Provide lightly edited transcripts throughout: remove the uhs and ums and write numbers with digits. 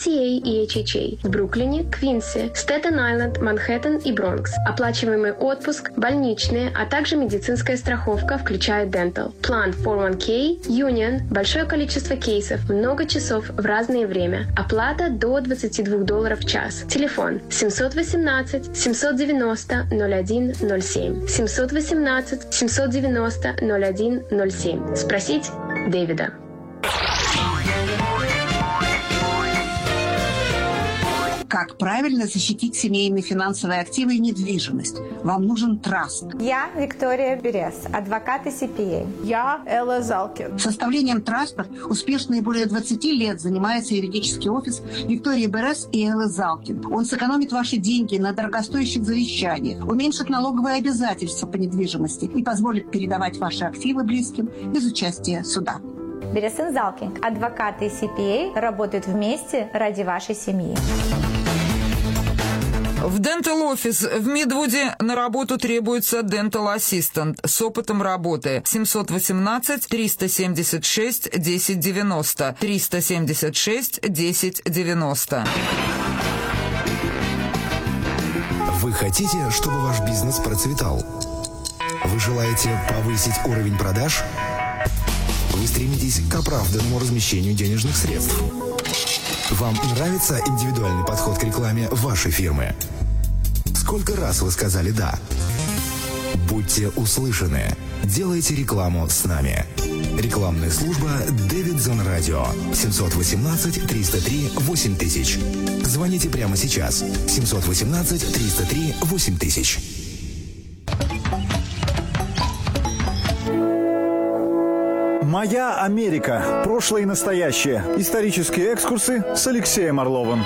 ACA и HHA в Бруклине, Квинсе, Стэттен-Айленд, Манхэттен и Бронкс. Оплачиваемый отпуск, больничные, а также медицинская страховка, включая Dental. План 401k, Union, большое количество кейсов, много часов в разное время. Оплата до $22 в час. Телефон 718-790-0107. 718-790-0107. Спросить Дэвида. Как правильно защитить семейные финансовые активы и недвижимость? Вам нужен траст. Я Виктория Берес, адвокат и CPA. Я Элла Залкин. Составлением траста успешно и более 20 лет занимается юридический офис Виктории Берес и Эллы Залкин. Он сэкономит ваши деньги на дорогостоящих завещаниях, уменьшит налоговые обязательства по недвижимости и позволит передавать ваши активы близким без участия суда. Берес и Залкин, адвокаты и CPA, работают вместе ради вашей семьи. В Dental Office в Мидвуде на работу требуется Dental Assistant с опытом работы. 718-376-1090. 376-1090. Вы хотите, чтобы ваш бизнес процветал? Вы желаете повысить уровень продаж? Вы стремитесь к оправданному размещению денежных средств? Вам нравится индивидуальный подход к рекламе вашей фирмы? Сколько раз вы сказали «да»? Будьте услышаны. Делайте рекламу с нами. Рекламная служба Davidson Radio. 718-303-8000. Звоните прямо сейчас. 718-303-8000. «Моя Америка. Прошлое и настоящее». Исторические экскурсы с Алексеем Орловым.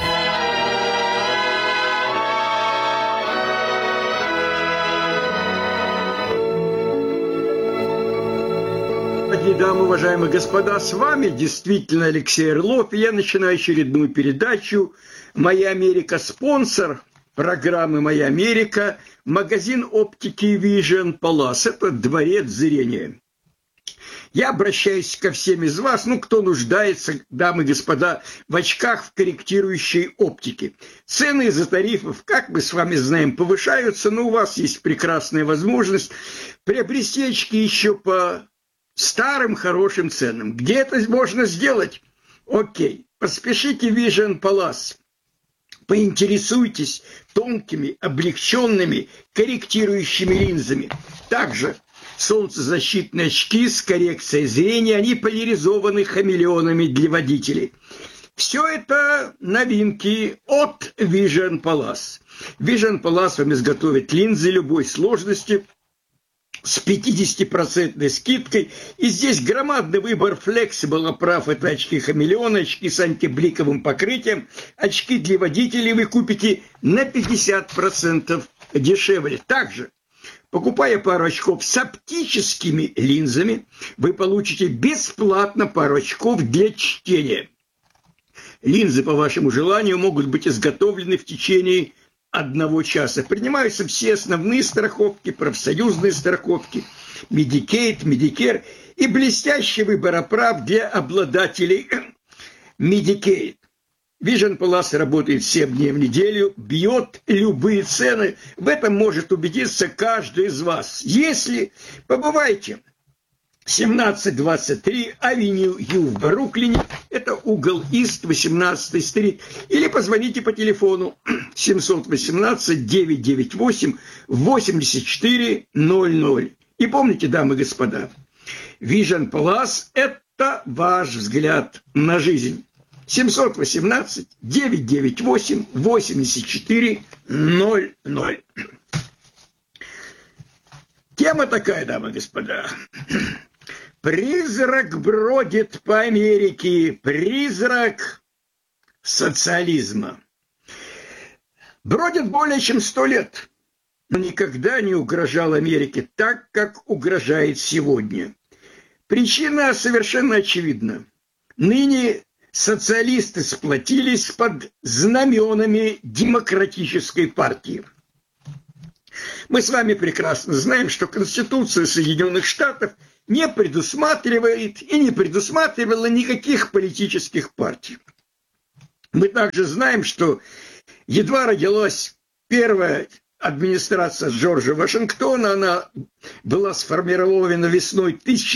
Дорогие дамы, уважаемые господа, с вами действительно Алексей Орлов. И я начинаю очередную передачу «Моя Америка». Спонсор программы «Моя Америка» – магазин оптики Vision Palace. Это дворец зрения. Я обращаюсь ко всем из вас, кто нуждается, дамы и господа, в очках в корректирующей оптике. Цены из-за тарифов, как мы с вами знаем, повышаются, но у вас есть прекрасная возможность приобрести очки еще по старым хорошим ценам. Где это можно сделать? Окей, поспешите в Vision Palace. Поинтересуйтесь тонкими, облегченными, корректирующими линзами. Также солнцезащитные очки с коррекцией зрения, они поляризованы хамелеонами для водителей. Все это новинки от Vision Palace. Vision Palace вам изготовит линзы любой сложности с 50% скидкой. И здесь громадный выбор Flexible оправ. Это очки хамелеона, очки с антибликовым покрытием. Очки для водителей вы купите на 50% дешевле. Также, покупая пару очков с оптическими линзами, вы получите бесплатно пару очков для чтения. Линзы по вашему желанию могут быть изготовлены в течение 1 часа. Принимаются все основные страховки, профсоюзные страховки, Medicaid, Medicare и блестящий выбор оправ для обладателей Medicaid. Vision Palace работает 7 дней в неделю, бьет любые цены. В этом может убедиться каждый из вас. Если побывайте 1723 Авеню Ю в Бруклине, это угол Ист, 18-й стрит, или позвоните по телефону 718-998-8400. И помните, дамы и господа, Vision Palace – это ваш взгляд на жизнь. 718-998-8400. Тема такая, дамы и господа. Призрак бродит по Америке, призрак социализма. Бродит более чем 100 лет, но никогда не угрожал Америке так, как угрожает сегодня. Причина совершенно очевидна. Ныне социалисты сплотились под знаменами демократической партии. Мы с вами прекрасно знаем, что Конституция Соединенных Штатов не предусматривает и не предусматривала никаких политических партий. Мы также знаем, что едва родилась первая администрация Джорджа Вашингтона, она была сформирована весной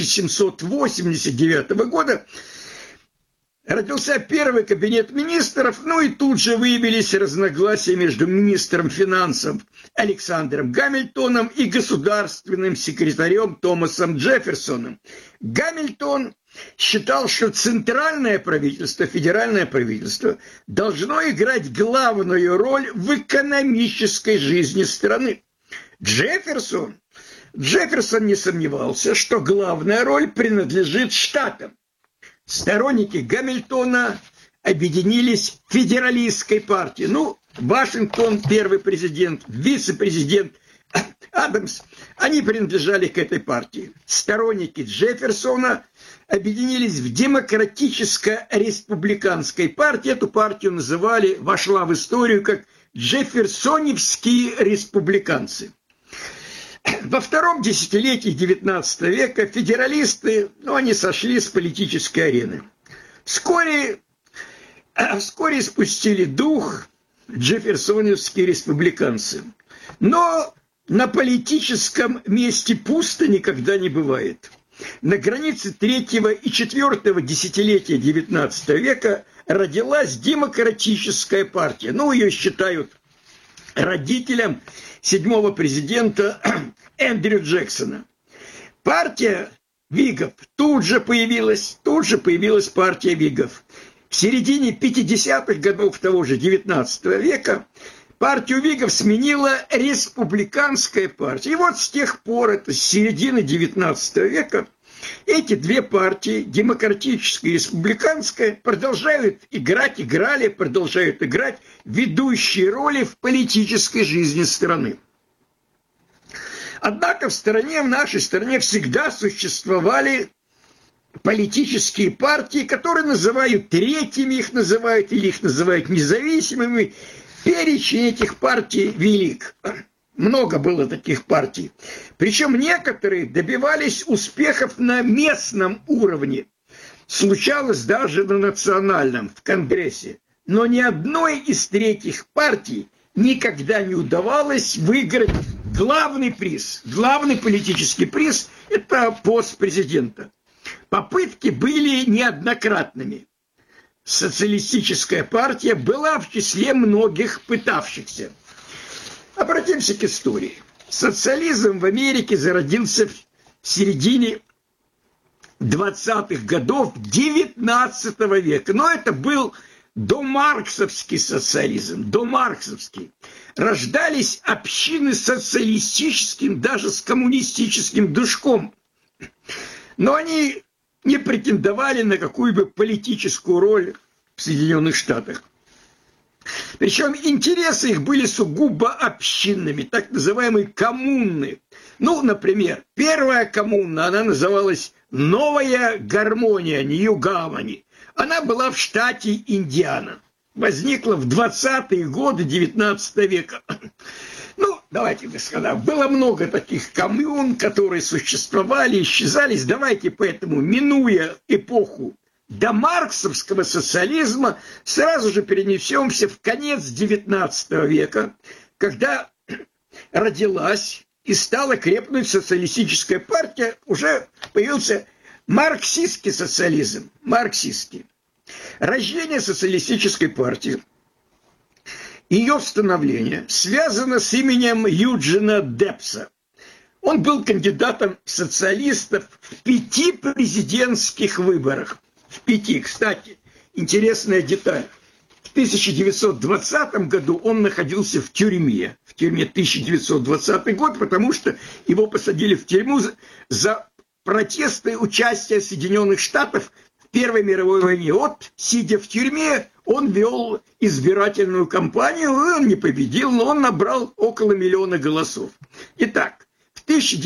1789 года, родился первый кабинет министров, ну и тут же выявились разногласия между министром финансов Александром Гамильтоном и государственным секретарем Томасом Джефферсоном. Гамильтон считал, что центральное правительство, федеральное правительство должно играть главную роль в экономической жизни страны. Джефферсон не сомневался, что главная роль принадлежит штатам. Сторонники Гамильтона объединились в федералистской партии. Ну, Вашингтон, первый президент, вице-президент Адамс, они принадлежали к этой партии. Сторонники Джефферсона объединились в демократическо-республиканской партии. Эту партию называли, вошла в историю как джефферсоневские республиканцы. Во втором десятилетии XIX века федералисты, они сошли с политической арены. Вскоре спустили дух джефферсоневские республиканцы. Но на политическом месте пусто никогда не бывает. На границе третьего и четвертого десятилетия XIX века родилась демократическая партия. Ее считают родителем седьмого президента Эндрю Джексона. Партия Вигов тут же появилась партия Вигов. В середине 50-х годов того же XIX века партию Вигов сменила республиканская партия. И вот с тех пор, это с середины XIX века, эти две партии, демократическая и республиканская, продолжают играть ведущие роли в политической жизни страны. Однако в нашей стране всегда существовали политические партии, которые называют третьими, их называют независимыми. Перечень этих партий велик. Много было таких партий. Причем некоторые добивались успехов на местном уровне. Случалось даже на национальном, в Конгрессе. Но ни одной из третьих партий никогда не удавалось выиграть главный приз. Главный политический приз – это пост президента. Попытки были неоднократными. Социалистическая партия была в числе многих пытавшихся. Обратимся к истории. Социализм в Америке зародился в середине 20-х годов XIX века. Но это был домарксовский социализм, домарксовский. Рождались общины с социалистическим, даже с коммунистическим душком. Но они не претендовали на какую-бы политическую роль в Соединенных Штатах. Причем интересы их были сугубо общинными, так называемые коммуны. Например, первая коммуна, она называлась «Новая гармония», Нью-Гармони. Она была в штате Индиана. Возникла в 20-е годы XIX века. Давайте, господа, было много таких коммун, которые существовали, исчезали. Давайте поэтому, минуя эпоху домарксовского социализма, сразу же перенесемся в конец XIX века, когда родилась и стала крепнуть социалистическая партия, уже появился марксистский социализм, марксистский. Рождение социалистической партии, ее становление связано с именем Юджина Депса. Он был кандидатом социалистов в 5 президентских выборах. В 5, кстати, интересная деталь. В 1920 году он находился в тюрьме 1920 год, потому что его посадили в тюрьму за протесты участия Соединенных Штатов в Первой мировой войне. Сидя в тюрьме, он вел избирательную кампанию, и он не победил, но он набрал около 1 миллиона голосов. Итак, в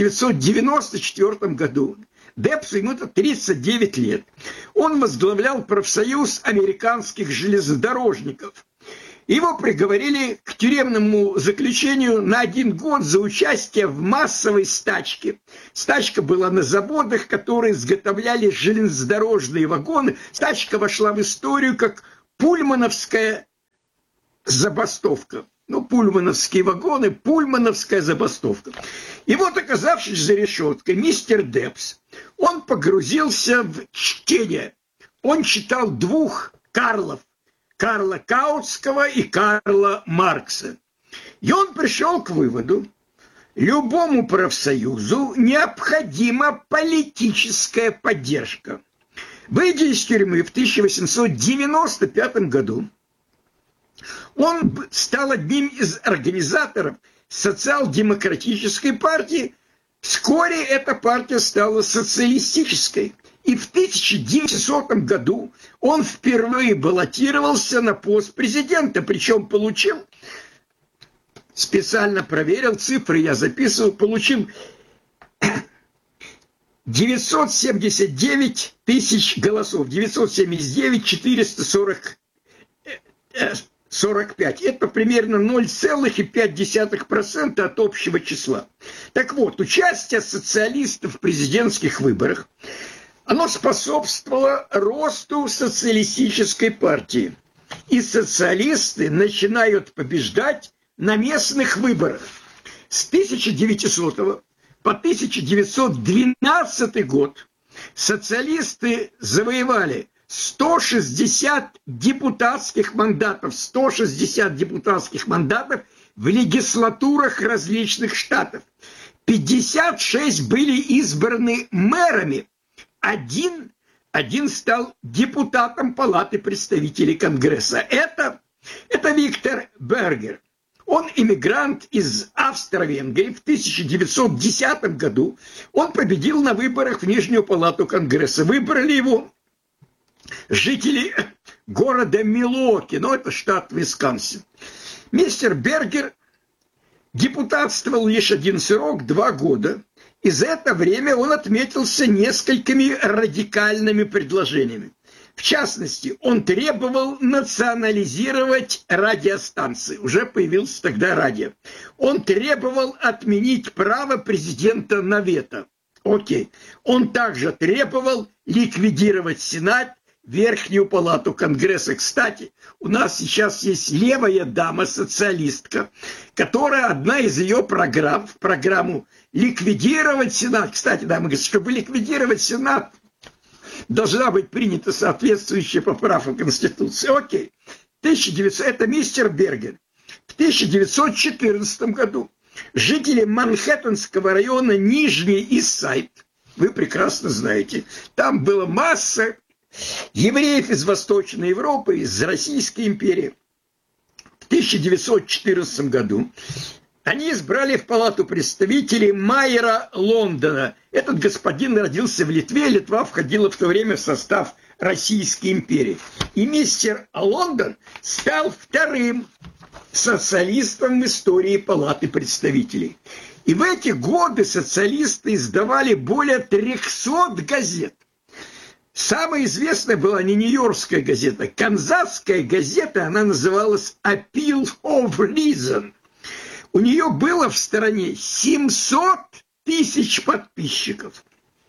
1994 году Депсу, ему-то 39 лет, он возглавлял профсоюз американских железнодорожников. Его приговорили к тюремному заключению на 1 год за участие в массовой стачке. Стачка была на заводах, которые изготовляли железнодорожные вагоны. Стачка вошла в историю как пульмановская забастовка. Ну, пульмановские вагоны, пульмановская забастовка. И вот, оказавшись за решеткой, мистер Депс, он погрузился в чтение. Он читал двух Карлов. Карла Каутского и Карла Маркса. И он пришел к выводу, любому профсоюзу необходима политическая поддержка. Выйдя из тюрьмы в 1895 году, он стал одним из организаторов социал-демократической партии. Вскоре эта партия стала социалистической. И в 1900 году он впервые баллотировался на пост президента, причем получил, специально проверил цифры, я записывал, получил 979 тысяч голосов, 979 445. Это примерно 0,5% от общего числа. Так вот, участие социалистов в президентских выборах, оно способствовало росту социалистической партии. И социалисты начинают побеждать на местных выборах. С 1900 по 1912 год социалисты завоевали 160 депутатских мандатов, 160 депутатских мандатов в легислатурах различных штатов. 56 были избраны мэрами. Один стал депутатом Палаты представителей Конгресса. Это Виктор Бергер. Он иммигрант из Австро-Венгрии. В 1910 году он победил на выборах в Нижнюю Палату Конгресса. Выбрали его жители города Милуоки, это штат Висконсин. Мистер Бергер депутатствовал лишь один срок, 2 года. И за это время он отметился несколькими радикальными предложениями. В частности, он требовал национализировать радиостанции. Уже появился тогда радио. Он требовал отменить право президента на вето. Окей. Он также требовал ликвидировать Сенат, Верхнюю Палату Конгресса. Кстати, у нас сейчас есть левая дама-социалистка, которая одна из ее программ, в программу «Ликвидировать Сенат». Кстати, дамы и господа, чтобы ликвидировать Сенат, должна быть принята соответствующая поправка Конституции. Окей. Это мистер Бергер. В 1914 году жители Манхэттенского района Нижний Ист-Сайд, вы прекрасно знаете, там была масса евреев из Восточной Европы, из Российской империи. В 1914 году они избрали в Палату представителей Майера Лондона. Этот господин родился в Литве, Литва входила в то время в состав Российской империи. И мистер Лондон стал вторым социалистом в истории Палаты представителей. И в эти годы социалисты издавали более 300 газет. Самая известная была не Нью-Йоркская газета, канзасская газета, она называлась Appeal of Reason. У нее было в стране 700 тысяч подписчиков.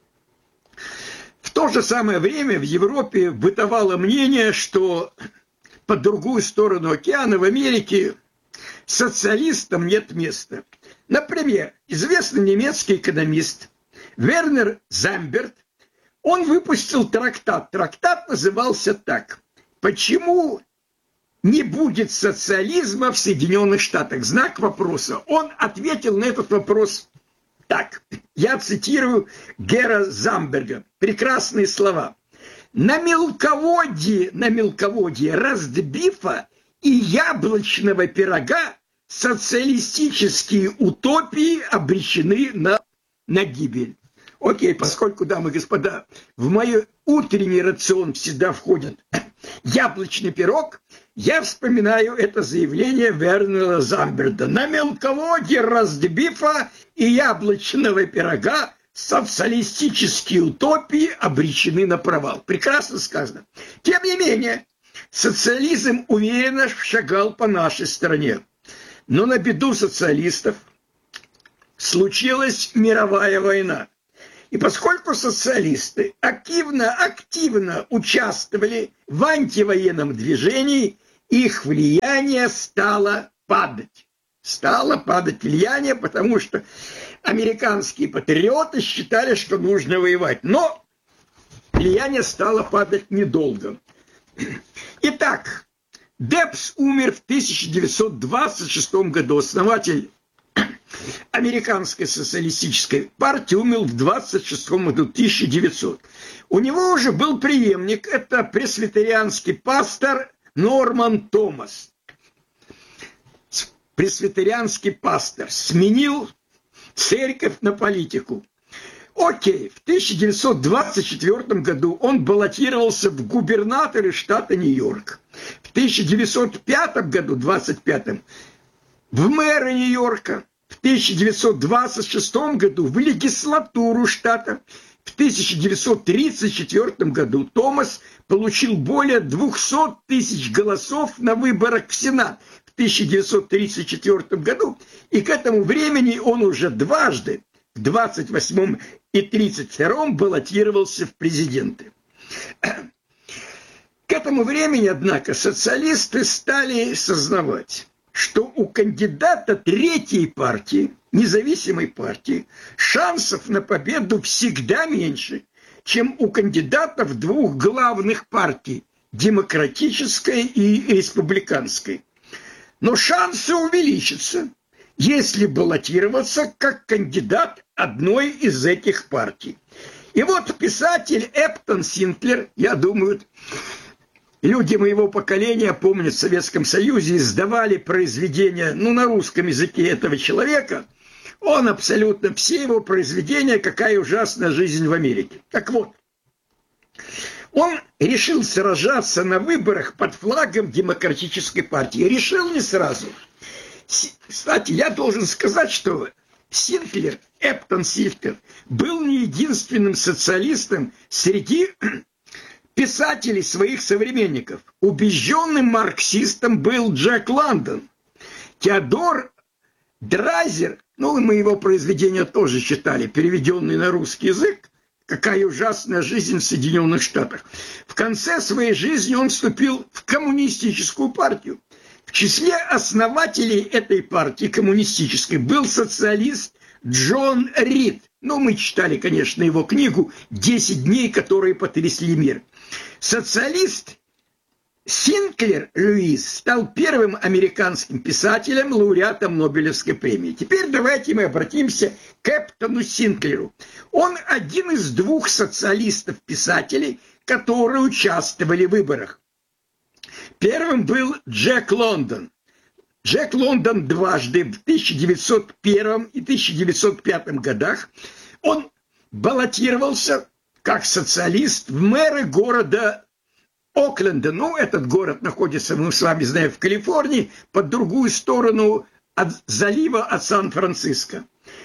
В то же самое время в Европе бытовало мнение, что по другую сторону океана, в Америке, социалистам нет места. Например, известный немецкий экономист Вернер Замберт, он выпустил трактат. Трактат назывался так: «Почему не будет социализма в Соединенных Штатах?» Знак вопроса. Он ответил на этот вопрос так. Я цитирую Гера Замберга. Прекрасные слова. На мелководье ростбифа и яблочного пирога социалистические утопии обречены на гибель. Окей, поскольку, дамы и господа, в мой утренний рацион всегда входит яблочный пирог, я вспоминаю это заявление Вернера Замберда. На мелководье ростбифа и яблочного пирога социалистические утопии обречены на провал. Прекрасно сказано. Тем не менее, социализм уверенно шагал по нашей стране. Но на беду социалистов случилась мировая война. И поскольку социалисты активно участвовали в антивоенном движении, их влияние стало падать. Стало падать влияние, потому что американские патриоты считали, что нужно воевать. Но влияние стало падать недолго. Итак, Депс умер в 1926 году. Основатель Американской социалистической партии умер в 26 году, 1900. У него уже был преемник, это пресвитерианский пастор Норман Томас. Пресвитерианский пастор сменил церковь на политику. Окей, в 1924 году он баллотировался в губернаторы штата Нью-Йорк. В 1905 году, 25-м, в мэра Нью-Йорка. В 1926 году в легислатуру штата. В 1934 году Томас получил более 200 тысяч голосов на выборах в Сенат в 1934 году. И к этому времени он уже дважды, в 28 и 32 баллотировался в президенты. К этому времени, однако, социалисты стали сознавать, что у кандидата третьей партии, независимой партии, шансов на победу всегда меньше, чем у кандидатов двух главных партий, демократической и республиканской. Но шансы увеличатся, если баллотироваться как кандидат одной из этих партий. И вот писатель Эптон Синклер, я думаю, люди моего поколения помнят, в Советском Союзе издавали произведения, на русском языке этого человека. Он абсолютно, все его произведения, какая ужасная жизнь в Америке. Так вот, он решил сражаться на выборах под флагом Демократической партии. Решил не сразу. Кстати, я должен сказать, что Синклер, Эптон Синклер, был не единственным социалистом среди писателей своих современников. Убежденным марксистом был Джек Лондон. Теодор Драйзер, мы его произведения тоже читали, переведенные на русский язык, «Какая ужасная жизнь в Соединенных Штатах». В конце своей жизни он вступил в коммунистическую партию. В числе основателей этой партии коммунистической был социалист Джон Рид. Мы читали, конечно, его книгу «10 дней, которые потрясли мир». Социалист Синклер Льюис стал первым американским писателем, лауреатом Нобелевской премии. Теперь давайте мы обратимся к Эптону Синклеру. Он один из двух социалистов-писателей, которые участвовали в выборах. Первым был Джек Лондон. Джек Лондон дважды, в 1901 и 1905 годах, он баллотировался как социалист в мэры города Окленда. Этот город находится, мы с вами знаем, в Калифорнии, по другую сторону от залива от Сан-Франциско.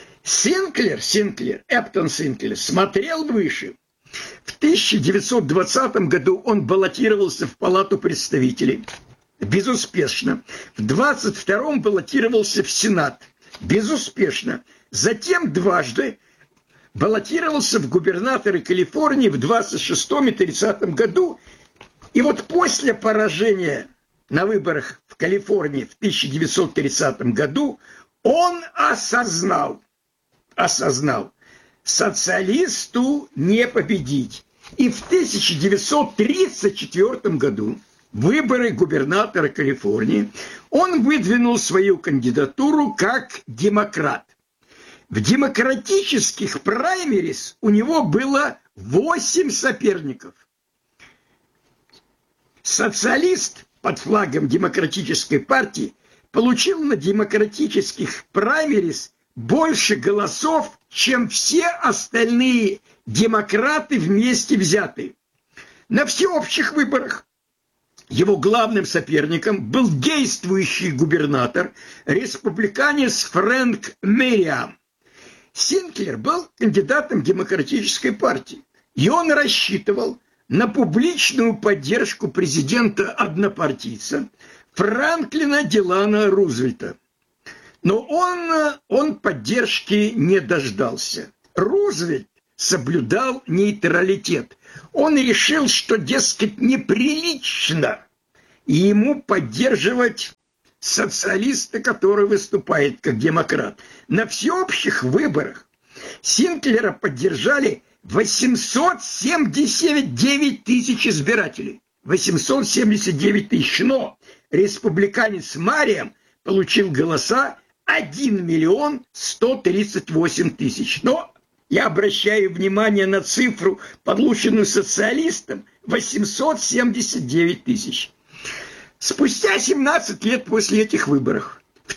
Эптон Синклер смотрел выше. В 1920 году он баллотировался в Палату представителей. Безуспешно. В 1922 баллотировался в Сенат. Безуспешно. Затем дважды баллотировался в губернаторы Калифорнии в 1926 и 1930 году. И вот после поражения на выборах в Калифорнии в 1930 году он осознал, социалисту не победить. И в 1934 году выборы губернатора Калифорнии он выдвинул свою кандидатуру как демократ. В демократических праймерис у него было 8 соперников. Социалист под флагом Демократической партии получил на демократических праймерис больше голосов, чем все остальные демократы вместе взятые. На всеобщих выборах его главным соперником был действующий губернатор, республиканец Фрэнк Мерриам. Синклер был кандидатом Демократической партии, и он рассчитывал на публичную поддержку президента-однопартийца Франклина Делано Рузвельта. Но он поддержки не дождался. Рузвельт соблюдал нейтралитет. Он решил, что, дескать, неприлично ему поддерживать социалиста, который выступает как демократ. На всеобщих выборах Синклера поддержали 879 тысяч избирателей. 879 тысяч. Но республиканец Мариам получил голоса 1 миллион 138 тысяч. Но я обращаю внимание на цифру, полученную социалистом, 879 тысяч. Спустя 17 лет после этих выборов, в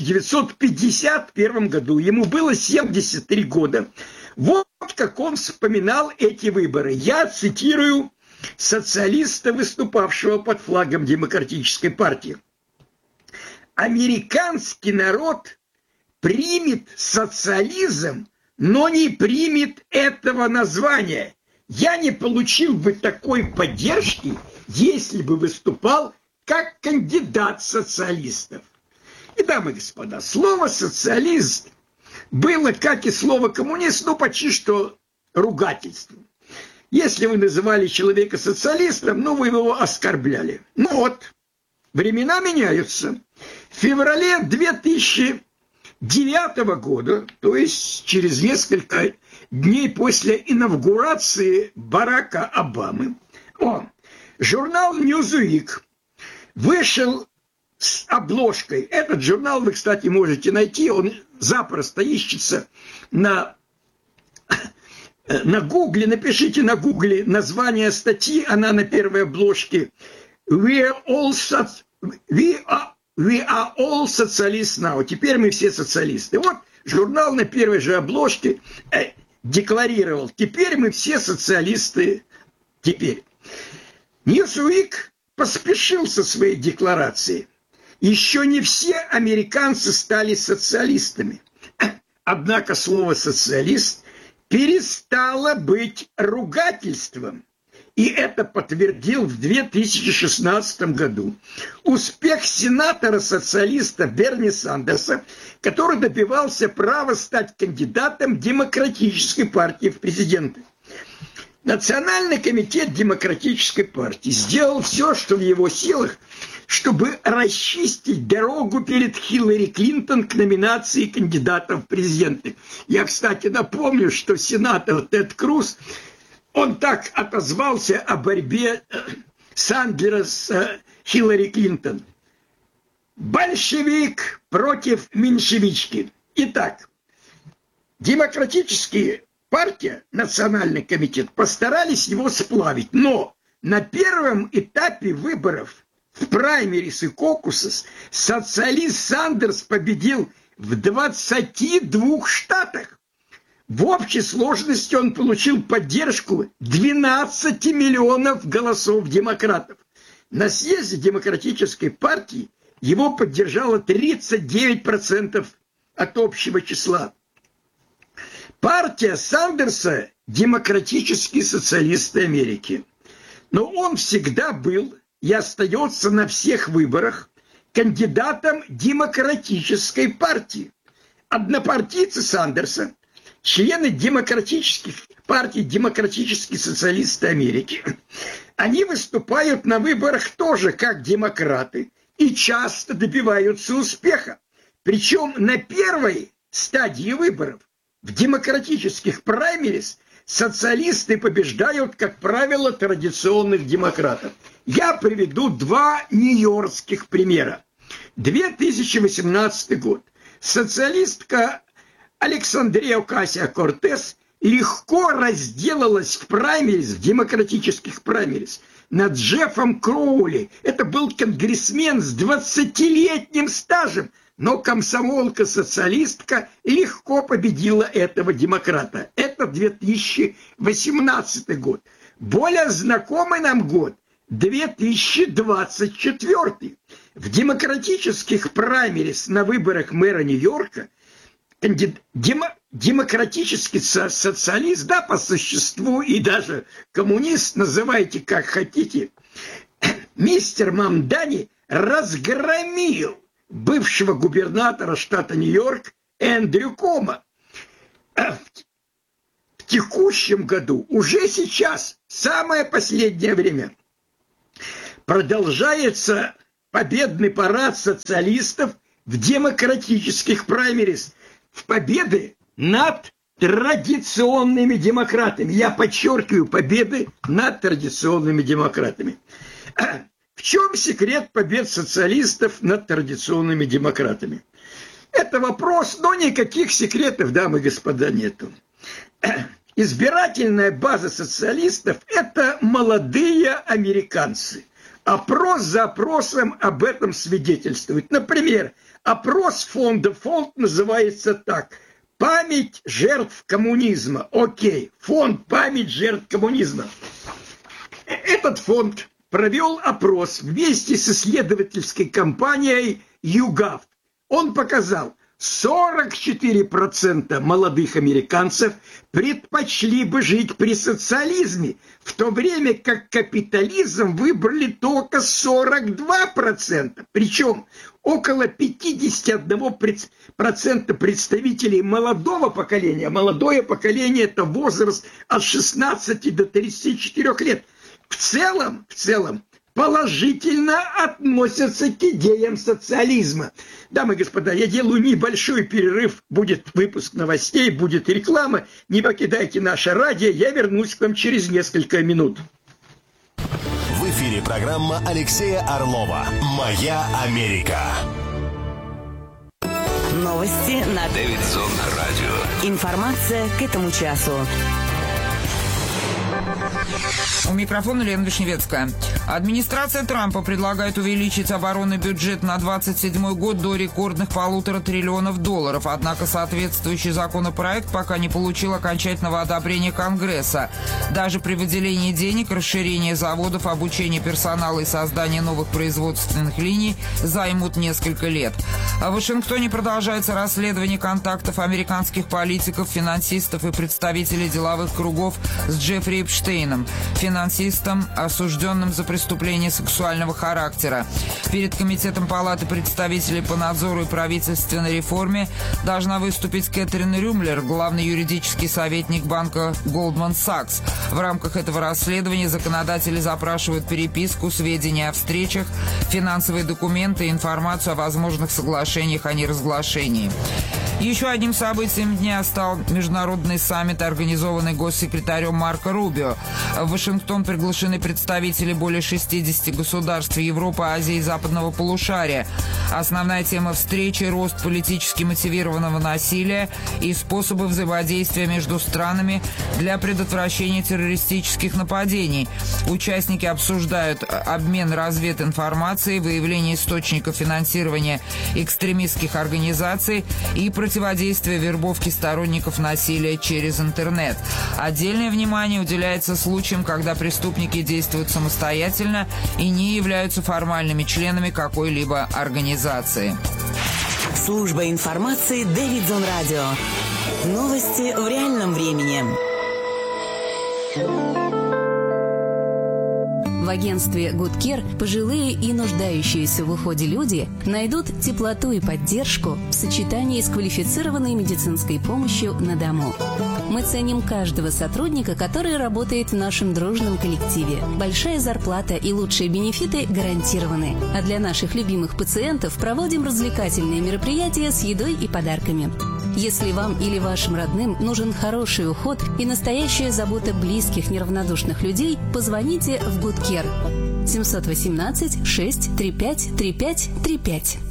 1951 году, ему было 73 года, вот как он вспоминал эти выборы. Я цитирую социалиста, выступавшего под флагом Демократической партии. «Американский народ примет социализм, но не примет этого названия. Я не получил бы такой поддержки, если бы выступал как кандидат социалистов». И, дамы и господа, слово «социалист» было, как и слово «коммунист», почти что ругательством. Если вы называли человека социалистом, вы его оскорбляли. Времена меняются. В феврале 2009 года, то есть через несколько дней после инаугурации Барака Обамы, журнал Newsweek вышел с обложкой. Этот журнал вы, кстати, можете найти, он запросто ищется на Гугле. Напишите на Гугле название статьи, она на первой обложке. We are all socialists now. Теперь мы все социалисты. Вот журнал на первой же обложке декларировал: теперь мы все социалисты. Теперь. Newsweek поспешил со своей декларацией. Еще не все американцы стали социалистами. Однако слово «социалист» перестало быть ругательством. И это подтвердил в 2016 году успех сенатора-социалиста Берни Сандерса, который добивался права стать кандидатом Демократической партии в президенты. Национальный комитет Демократической партии сделал все, что в его силах, чтобы расчистить дорогу перед Хиллари Клинтон к номинации кандидатов в президенты. Я, кстати, напомню, что сенатор Тед Круз, он так отозвался о борьбе Сандлера с Хиллари Клинтон. Большевик против меньшевички. Итак, Демократическая партия, Национальный комитет, постарались его сплавить. Но на первом этапе выборов в праймерис и кокусус социалист Сандерс победил в 22 штатах. В общей сложности он получил поддержку 12 миллионов голосов демократов. На съезде Демократической партии его поддержало 39% от общего числа. Партия Сандерса – демократические социалисты Америки. Но он всегда был и остается на всех выборах кандидатом Демократической партии. Однопартийцы Сандерса, члены демократических партий «Демократические социалисты Америки», они выступают на выборах тоже как демократы и часто добиваются успеха. Причем на первой стадии выборов, в демократических праймерис, социалисты побеждают, как правило, традиционных демократов. Я приведу два нью-йоркских примера. 2018 год. Социалистка Александрия Окасио-Кортес легко разделалась в праймерис, в демократических праймерис, над Джеффом Кроули. Это был конгрессмен с 20-летним стажем, но комсомолка-социалистка легко победила этого демократа. Это 2018 год. Более знакомый нам год – 2024. В демократических праймерис на выборах мэра Нью-Йорка демократический социалист, да, по существу, и даже коммунист, называйте как хотите, мистер Мамдани разгромил бывшего губернатора штата Нью-Йорк Эндрю Кома. В текущем году, уже сейчас, самое последнее время, продолжается победный парад социалистов в демократических праймерис, в победы над традиционными демократами. Я подчеркиваю, победы над традиционными демократами. В чем секрет побед социалистов над традиционными демократами? Это вопрос, но никаких секретов, дамы и господа, нету. Избирательная база социалистов – это молодые американцы. Опрос за опросом об этом свидетельствует. Например, опрос фонда. Фонд называется так: «Память жертв коммунизма». Окей, фонд «Память жертв коммунизма». Этот фонд провел опрос вместе с исследовательской компанией YouGov. Он показал, 44% молодых американцев предпочли бы жить при социализме, в то время как капитализм выбрали только 42%. Причем около 51% представителей молодого поколения. Молодое поколение – это возраст от 16 до 34 лет. В целом, положительно относятся к идеям социализма. Дамы и господа, я делаю небольшой перерыв, будет выпуск новостей, будет реклама. Не покидайте наше радио, я вернусь к вам через несколько минут. В эфире программа Алексея Орлова «Моя Америка». Новости на Дэвидсон радио. Информация к этому часу. У микрофона Лена Вишневецкая. Администрация Трампа предлагает увеличить оборонный бюджет на 2027 год до рекордных $1,5 триллиона. Однако соответствующий законопроект пока не получил окончательного одобрения Конгресса. Даже при выделении денег, расширении заводов, обучении персонала и создании новых производственных линий займут несколько лет. В Вашингтоне продолжается расследование контактов американских политиков, финансистов и представителей деловых кругов с Джеффри Эпштейном, финансистом, осужденным за преступление сексуального характера. Перед Комитетом Палаты представителей по надзору и правительственной реформе должна выступить Кэтрин Рюмлер, главный юридический советник банка Goldman Sachs. В рамках этого расследования законодатели запрашивают переписку, сведения о встречах, финансовые документы и информацию о возможных соглашениях о неразглашении. Еще одним событием дня стал международный саммит, организованный госсекретарем Марко Рубио. В Вашингтон приглашены представители более 60 государств Европы, Азии и Западного полушария. Основная тема встречи – рост политически мотивированного насилия и способы взаимодействия между странами для предотвращения террористических нападений. Участники обсуждают обмен развединформацией, выявление источников финансирования экстремистских организаций и противодействие вербовке сторонников насилия через интернет. Отдельное внимание уделяется случаям, когда преступники действуют самостоятельно и не являются формальными членами какой-либо организации. Служба информации Дэвидсон радио. Новости в реальном времени. В агентстве Good Care пожилые и нуждающиеся в уходе люди найдут теплоту и поддержку в сочетании с квалифицированной медицинской помощью на дому. Мы ценим каждого сотрудника, который работает в нашем дружном коллективе. Большая зарплата и лучшие бенефиты гарантированы. А для наших любимых пациентов проводим развлекательные мероприятия с едой и подарками. Если вам или вашим родным нужен хороший уход и настоящая забота близких неравнодушных людей, позвоните в Good Care 718-635-3535.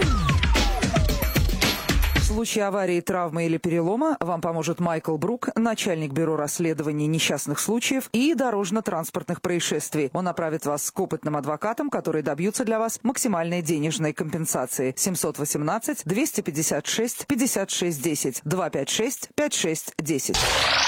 В случае аварии, травмы или перелома вам поможет Майкл Брук, начальник бюро расследований несчастных случаев и дорожно-транспортных происшествий. Он направит вас к опытным адвокатам, которые добьются для вас максимальной денежной компенсации. 718-256-56-10, 256-56-10.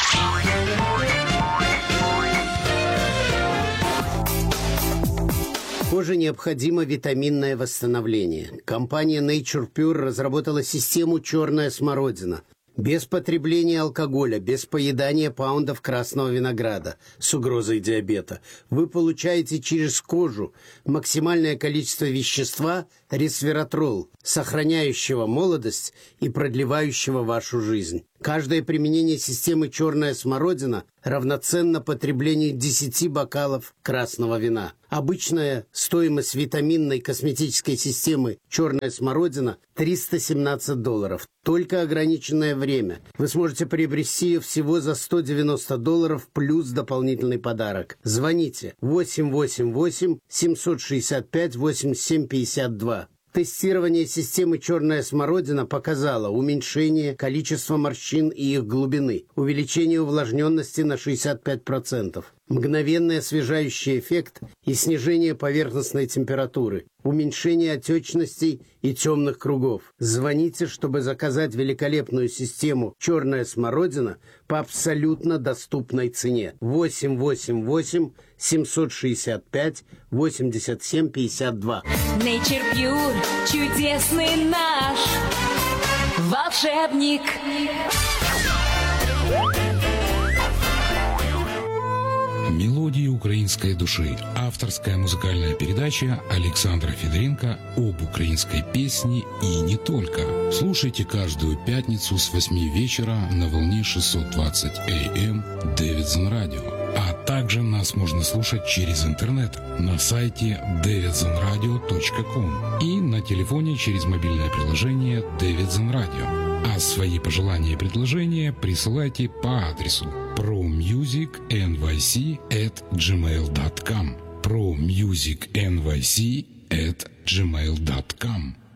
Коже необходимо витаминное восстановление. Компания Nature Pure разработала систему «Черная смородина». Без потребления алкоголя, без поедания паундов красного винограда с угрозой диабета. Вы получаете через кожу максимальное количество вещества ресвератрол, сохраняющего молодость и продлевающего вашу жизнь. Каждое применение системы «Черная смородина» равноценно потреблению 10 бокалов красного вина. Обычная стоимость витаминной косметической системы «Черная смородина» $317. Только ограниченное время. Вы сможете приобрести ее всего за $190 плюс дополнительный подарок. Звоните 888-765-8752. Тестирование системы «Черная смородина» показало уменьшение количества морщин и их глубины, увеличение увлажненности на 65%, мгновенный освежающий эффект и снижение поверхностной температуры, уменьшение отечностей и темных кругов. Звоните, чтобы заказать великолепную систему «Черная смородина» по абсолютно доступной цене. 888-765-8752. Nature Pure, чудесный наш волшебник. Мелодии украинской души. Авторская музыкальная передача Александра Федоренко об украинской песне и не только. Слушайте каждую пятницу с 8 вечера на волне 620 АМ Davidson Radio. А также нас можно слушать через интернет на сайте davidsonradio.com и на телефоне через мобильное приложение Davidson Radio. А свои пожелания и предложения присылайте по адресу promusicnyc@gmail.com promusicnyc@gmail.com.